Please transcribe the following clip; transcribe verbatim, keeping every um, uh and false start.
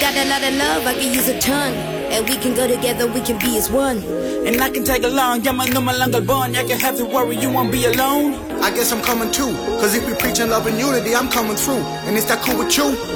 got a lot of love, I can use a ton. And we can go together, we can be as one. And I can tag along, yeah, no malang bond. You can have to worry, you won't be alone. I guess I'm coming too, cause if we preaching love and unity, I'm coming through. And is that cool with you?